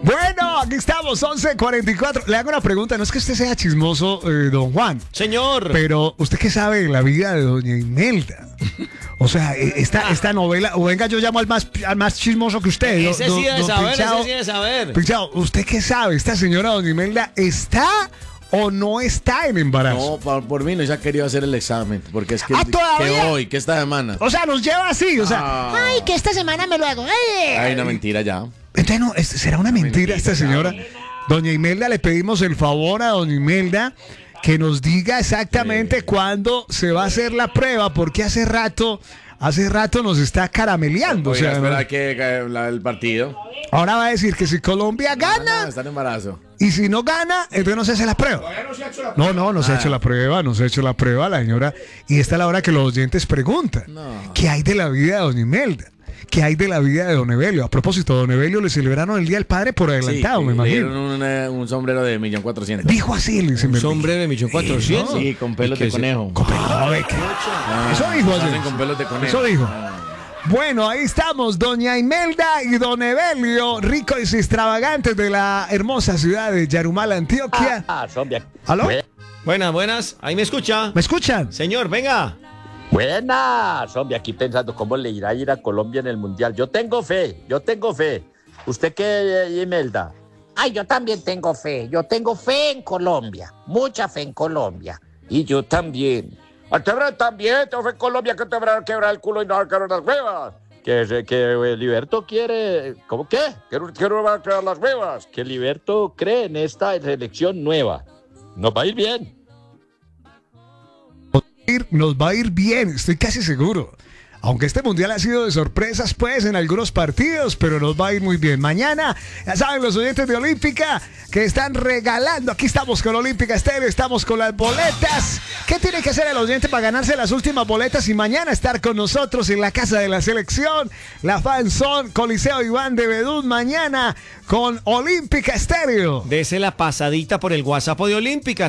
Bueno, aquí estamos, 11:44. Le hago una pregunta, no es que usted sea chismoso, don Juan. Señor. Pero, ¿usted qué sabe de la vida de doña Imelda? O sea, esta novela, o venga, yo llamo al más chismoso que usted. Ese sí debe saber, ese sí debe saber. Pichao, ¿usted qué sabe? ¿Esta señora doña Imelda está o no está en embarazo? No, por mí no, ya quería hacer el examen, porque es que, ¿todavía? que hoy, que esta semana. O sea, nos lleva así, o sea. Ay, que esta semana me lo hago. Hay una mentira ya. Entonces, no, ¿será una mentira esta señora? claro. Doña Imelda, le pedimos el favor a doña Imelda que nos diga exactamente cuándo se va a hacer la prueba, porque hace rato nos está carameleando. Voy O sea, a esperar que el partido. ahora va a decir que si Colombia gana No, está en embarazo. y si no gana, entonces no se hace la prueba. No se ha hecho la prueba, no se ha hecho la prueba la señora. Y esta es la hora que los oyentes preguntan, ¿qué hay de la vida de doña Imelda? ¿Qué hay de la vida de don Evelio? A propósito, don Evelio le celebraron el Día del Padre por adelantado, Sí, me le imagino. dieron un sombrero de 1.400.000. Dijo así, le dice. Un sombrero de 1.400.000. Sí, con pelos de conejo. Eso dijo Se ayer. hacen con pelos de conejo. Eso dijo. Bueno, ahí estamos, doña Imelda y don Evelio, ricos y extravagantes de la hermosa ciudad de Yarumala, Antioquia. ¿Aló? Buenas. Ahí me escucha. ¿Me escuchan? Señor, venga. Buenas, hombre, aquí pensando cómo le irá a ir a Colombia en el Mundial. Yo tengo fe. ¿Usted qué, Imelda? Ay, yo también tengo fe. Yo tengo fe en Colombia. Mucha fe en Colombia. Y yo también. También tengo fe en Colombia, que te habrá quebrado el culo y no va a quebrar las huevas. Que Liberto quiere... ¿Cómo qué? Que no va a quebrar las huevas. Que Liberto cree en esta selección nueva. Nos va a ir bien. Nos va a ir bien, estoy casi seguro. Aunque este mundial ha sido de sorpresas, pues, en algunos partidos, pero nos va a ir muy bien. Mañana, ya saben los oyentes de Olímpica que están regalando. Aquí estamos con Olímpica Estéreo, estamos con las boletas. ¿Qué tiene que hacer el oyente para ganarse las últimas boletas y mañana estar con nosotros en la casa de la selección? La Fanzón Coliseo Iván de Bedún, mañana con Olímpica Estéreo. Dese la pasadita por el WhatsApp de Olímpica,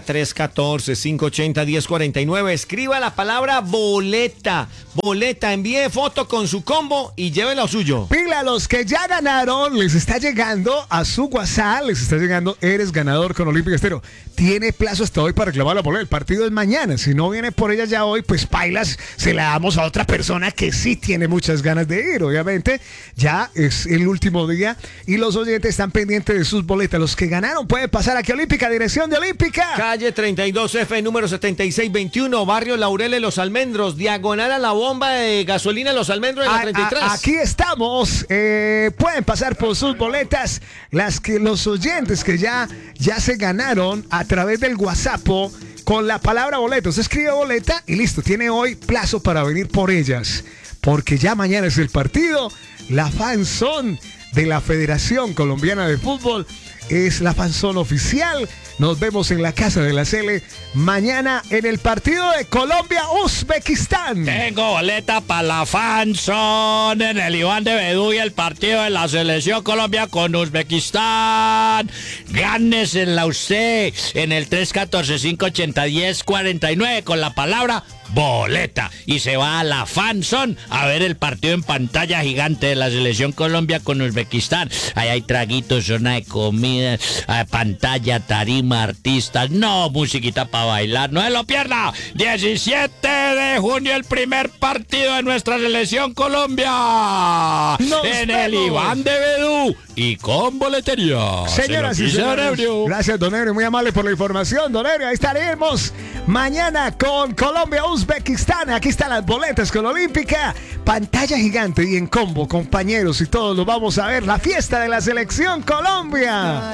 314-580-1049. Escriba la palabra boleta. Envíe foto con su combo y llévelo a suyo. Pila, a los que ya ganaron, les está llegando a su WhatsApp, les está llegando, eres ganador con Olímpica Estéreo. Tiene plazo hasta hoy para reclamar la boleta. El partido es mañana. Si no viene por ella ya hoy, pues pailas, se la damos a otra persona que sí tiene muchas ganas de ir. Obviamente, ya es el último día y los oyentes están pendientes de sus boletas. Los que ganaron pueden pasar aquí a Olímpica, dirección de Olímpica. Calle 32F, número 7621, barrio Laureles, Los Almendros, diagonal a la bomba de gasolina Los Almendros en la 33. Aquí estamos. Pueden pasar por sus boletas. Los oyentes que ya se ganaron a través del WhatsApp con la palabra boleta. Usted escribe boleta y listo. Tiene hoy plazo para venir por ellas. Porque ya mañana es el partido. La fanzón de la Federación Colombiana de Fútbol es la fanzón oficial. Nos vemos en la casa de la Cele mañana en el partido de Colombia-Uzbekistán. Tengo boleta para la fanzón en el Iván de Bedú y el partido de la selección Colombia con Uzbekistán. Gánesela usted en el 314-580-1049 con la palabra boleta y se va a la fanzón a ver el partido en pantalla gigante de la selección Colombia con Uzbekistán. Ahí hay traguitos, zona de comida, pantalla, tarima, artistas, no, musiquita para bailar, no se lo pierda. 17 de junio el primer partido de nuestra selección Colombia en el Iván de Bedú y con boletería. Señoras y señores, gracias don Ebrio, muy amable por la información, don Ebrio. Ahí estaremos mañana con Colombia-Uzbekistán. Aquí están las boletas con Olímpica, pantalla gigante y en combo, compañeros y todos los vamos a ver, la fiesta de la selección Colombia.